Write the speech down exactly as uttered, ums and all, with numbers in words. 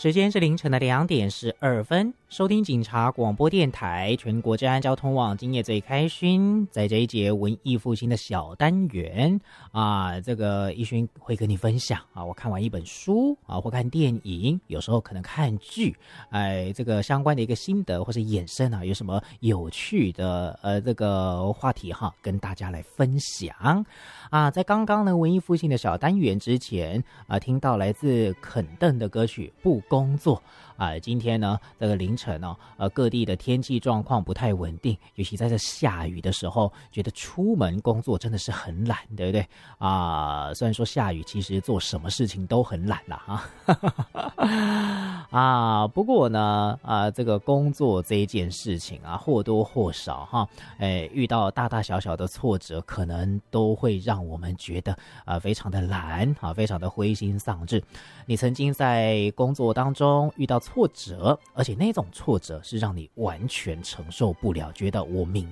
时间是凌晨的两点十二分，收听警察广播电台全国治安交通网，今夜最开心。在这一节文艺复兴的小单元啊，这个一勋会跟你分享啊，我看完一本书啊，或看电影，有时候可能看剧，哎，这个相关的一个心得或是衍生啊，有什么有趣的呃这个话题哈，跟大家来分享啊。在刚刚呢文艺复兴的小单元之前啊，听到来自肯邓的歌曲《不工作》啊，今天呢这个凌晨哦，呃各地的天气状况不太稳定，尤其在这下雨的时候，觉得出门工作真的是很懒，对不对啊？虽然说下雨，其实做什么事情都很懒啦哈。啊，不过呢，啊这个工作这一件事情啊，或多或少哈，哎遇到大大小小的挫折，可能都会让我们觉得啊非常的懒啊，非常的灰心丧志。你曾经在工作当中遇到挫折，而且那种挫折是让你完全承受不了，觉得我明